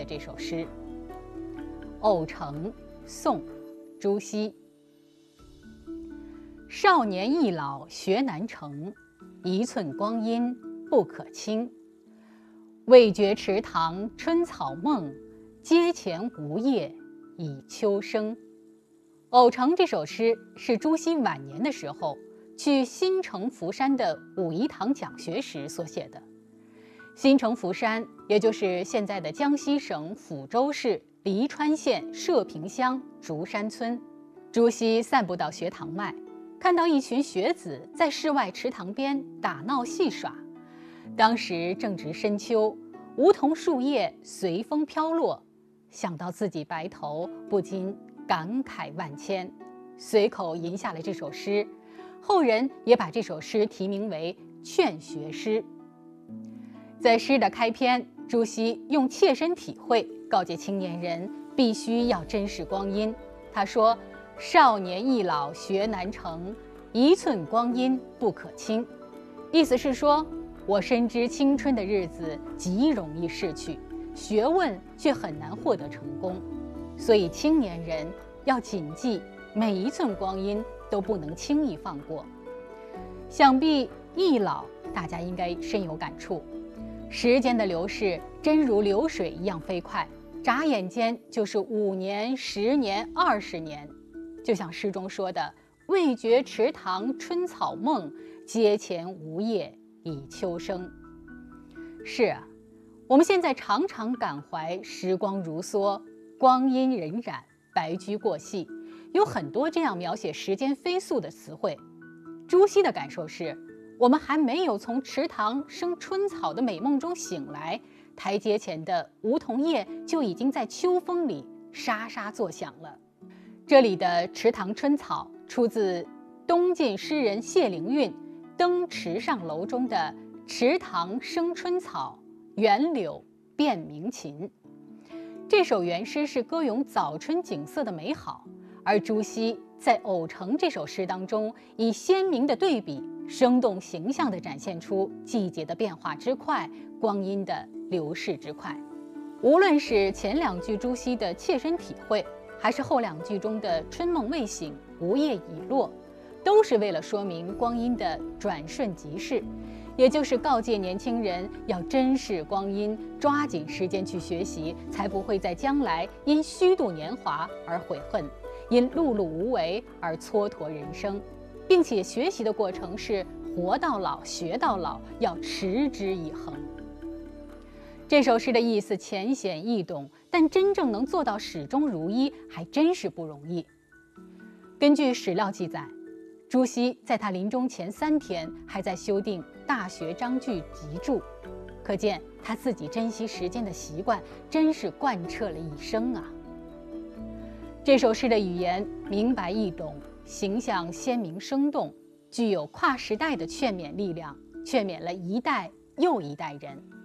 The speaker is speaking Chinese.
这首诗。偶成，宋，朱熹。少年易老学难成，一寸光阴不可轻。未觉池塘春草梦，阶前梧叶已秋声。偶成这首诗是朱熹晚年的时候去新城福山的武夷堂讲学时所写的。新城福山也就是现在的江西省抚州市黎川县社平乡竹山村。朱熹散步到学堂外，看到一群学子在室外池塘边打闹戏耍。当时正值深秋，梧桐树叶随风飘落，想到自己白头，不禁感慨万千，随口吟下了这首诗。后人也把这首诗题名为劝学诗。在诗的开篇，朱熹用切身体会告诫青年人必须要珍视光阴。他说：少年易老学难成，一寸光阴不可轻。意思是说，我深知青春的日子极容易逝去，学问却很难获得成功，所以青年人要谨记，每一寸光阴都不能轻易放过。想必易老大家应该深有感触，时间的流逝真如流水一样飞快，眨眼间就是5年、10年、20年。就像诗中说的：未觉池塘春草梦，阶前梧叶已秋声。是啊，我们现在常常感怀时光如梭，光阴荏苒，白驹过隙，有很多这样描写时间飞速的词汇。朱熹的感受是，我们还没有从池塘生春草的美梦中醒来，台阶前的梧桐叶就已经在秋风里沙沙作响了。这里的池塘春草出自东晋诗人谢灵运《登池上楼》中的池塘生春草，园柳变鸣禽。这首原诗是歌咏早春景色的美好，而朱熹在偶成这首诗当中，以鲜明的对比，生动形象地展现出季节的变化之快，光阴的流逝之快。无论是前2句朱熹的切身体会，还是后2句中的春梦未醒，梧叶已落，都是为了说明光阴的转瞬即逝，也就是告诫年轻人要珍视光阴，抓紧时间去学习，才不会在将来因虚度年华而悔恨，因碌碌无为而蹉跎人生，并且学习的过程是活到老学到老，要持之以恒。这首诗的意思浅显易懂，但真正能做到始终如一，还真是不容易。根据史料记载，朱熹在他临终前3天还在修订《大学章句集注，可见他自己珍惜时间的习惯真是贯彻了一生啊。这首诗的语言明白易懂，形象鲜明生动，具有跨时代的劝勉力量，劝勉了一代又一代人。